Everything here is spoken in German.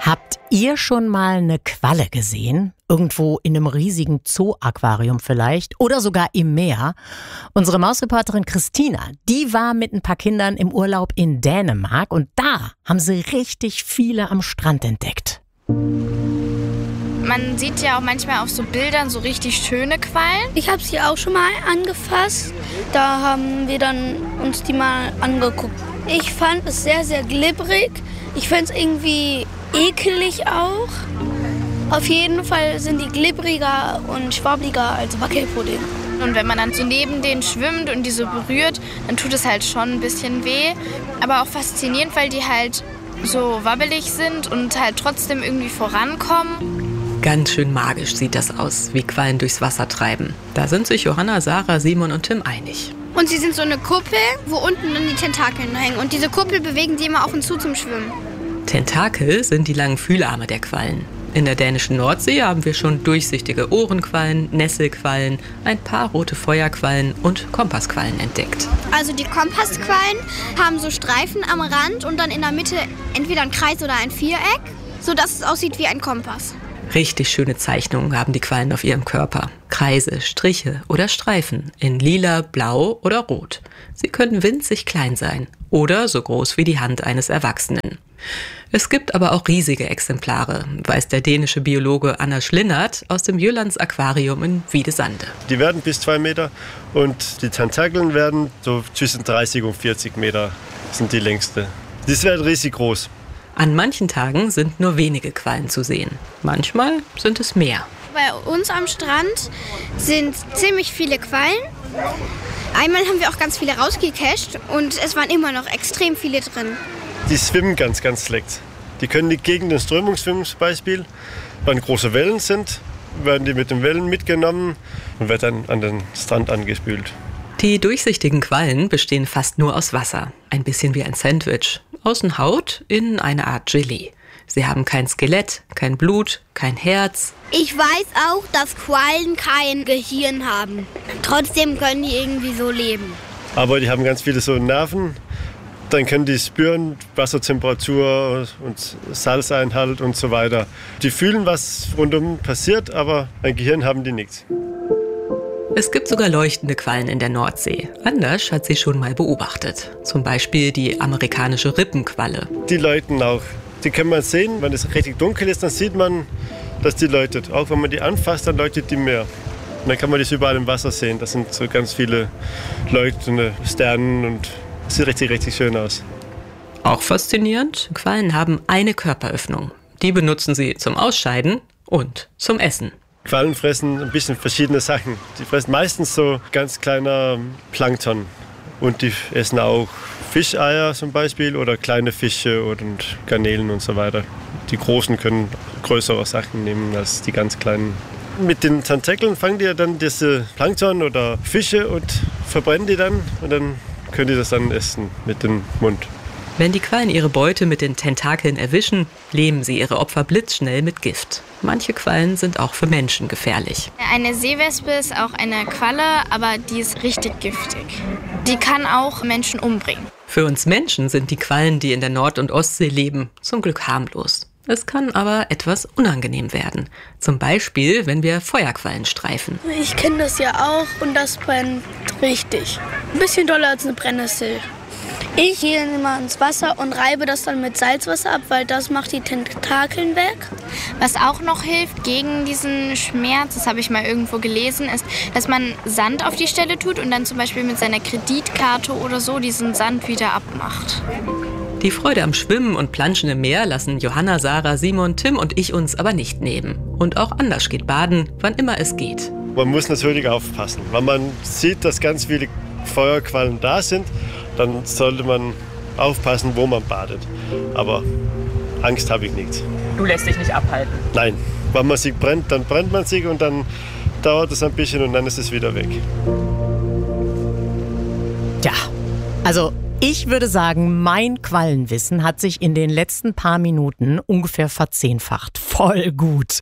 Habt ihr schon mal eine Qualle gesehen? Irgendwo in einem riesigen Zoo-Aquarium vielleicht oder sogar im Meer? Unsere Mausreporterin Christina, die war mit ein paar Kindern im Urlaub in Dänemark und da haben sie richtig viele am Strand entdeckt. Man sieht ja auch manchmal auf so Bildern so richtig schöne Quallen. Ich habe sie auch schon mal angefasst. Da haben wir dann uns die mal angeguckt. Ich fand es sehr, sehr glibberig. Ich fand es irgendwie ekelig auch. Auf jeden Fall sind die glibbriger und schwabbliger als Wackelpudding. Und wenn man dann so neben denen schwimmt und die so berührt, dann tut es halt schon ein bisschen weh. Aber auch faszinierend, weil die halt so wabbelig sind und halt trotzdem irgendwie vorankommen. Ganz schön magisch sieht das aus, wie Quallen durchs Wasser treiben. Da sind sich Johanna, Sarah, Simon und Tim einig. Und sie sind so eine Kuppel, wo unten dann die Tentakeln hängen. Und diese Kuppel bewegen die immer auf und zu zum Schwimmen. Tentakel sind die langen Fühlarme der Quallen. In der dänischen Nordsee haben wir schon durchsichtige Ohrenquallen, Nesselquallen, ein paar rote Feuerquallen und Kompassquallen entdeckt. Also die Kompassquallen haben so Streifen am Rand und dann in der Mitte entweder ein Kreis oder ein Viereck, sodass es aussieht wie ein Kompass. Richtig schöne Zeichnungen haben die Quallen auf ihrem Körper. Kreise, Striche oder Streifen in lila, blau oder rot. Sie können winzig klein sein oder so groß wie die Hand eines Erwachsenen. Es gibt aber auch riesige Exemplare, weiß der dänische Biologe Anders Linnert aus dem Jyllands Aquarium in Wiedesande. Die werden bis 2 Meter und die Tentakeln werden so zwischen 30 und 40 Meter, sind die längste. Die werden riesig groß. An manchen Tagen sind nur wenige Quallen zu sehen. Manchmal sind es mehr. Bei uns am Strand sind ziemlich viele Quallen. Einmal haben wir auch ganz viele rausgecasht und es waren immer noch extrem viele drin. Die schwimmen ganz, ganz schlecht. Die können nicht gegen den Strömung schwimmen zum Beispiel. Wenn große Wellen sind, werden die mit den Wellen mitgenommen und werden dann an den Strand angespült. Die durchsichtigen Quallen bestehen fast nur aus Wasser. Ein bisschen wie ein Sandwich. Außen Haut, innen eine Art Gelee. Sie haben kein Skelett, kein Blut, kein Herz. Ich weiß auch, dass Quallen kein Gehirn haben. Trotzdem können die irgendwie so leben. Aber die haben ganz viele so Nerven. Dann können die spüren Wassertemperatur und Salzeinhalt und so weiter. Die fühlen, was rundum passiert, aber ein Gehirn haben die nichts. Es gibt sogar leuchtende Quallen in der Nordsee. Anders hat sie schon mal beobachtet. Zum Beispiel die amerikanische Rippenqualle. Die leuchten auch. Die kann man sehen, wenn es richtig dunkel ist, dann sieht man, dass die leuchtet. Auch wenn man die anfasst, dann leuchtet die mehr. Und dann kann man das überall im Wasser sehen. Das sind so ganz viele leuchtende Sterne und das sieht richtig, richtig schön aus. Auch faszinierend, Quallen haben eine Körperöffnung. Die benutzen sie zum Ausscheiden und zum Essen. Quallen fressen ein bisschen verschiedene Sachen. Die fressen meistens so ganz kleiner Plankton. Und die essen auch Fischeier zum Beispiel oder kleine Fische und Garnelen und so weiter. Die Großen können größere Sachen nehmen als die ganz kleinen. Mit den Tentakeln fangen die dann diese Plankton oder Fische und verbrennen die dann und dann können die das dann essen mit dem Mund. Wenn die Quallen ihre Beute mit den Tentakeln erwischen, lähmen sie ihre Opfer blitzschnell mit Gift. Manche Quallen sind auch für Menschen gefährlich. Eine Seewespe ist auch eine Qualle, aber die ist richtig giftig. Die kann auch Menschen umbringen. Für uns Menschen sind die Quallen, die in der Nord- und Ostsee leben, zum Glück harmlos. Es kann aber etwas unangenehm werden. Zum Beispiel, wenn wir Feuerquallen streifen. Ich kenne das ja auch und das brennt richtig. Ein bisschen doller als eine Brennnessel. Ich gehe dann immer ins Wasser und reibe das dann mit Salzwasser ab, weil das macht die Tentakeln weg. Was auch noch hilft gegen diesen Schmerz, das habe ich mal irgendwo gelesen, ist, dass man Sand auf die Stelle tut und dann zum Beispiel mit seiner Kreditkarte oder so diesen Sand wieder abmacht. Die Freude am Schwimmen und Planschen im Meer lassen Johanna, Sarah, Simon, Tim und ich uns aber nicht nehmen. Und auch Anders geht baden, wann immer es geht. Man muss natürlich aufpassen. Wenn man sieht, dass ganz viele Feuerquallen da sind, dann sollte man aufpassen, wo man badet. Aber Angst habe ich nicht. Du lässt dich nicht abhalten? Nein. Wenn man sich brennt, dann brennt man sich und dann dauert es ein bisschen und dann ist es wieder weg. Ja, also ich würde sagen, mein Quallenwissen hat sich in den letzten paar Minuten ungefähr verzehnfacht. Voll gut.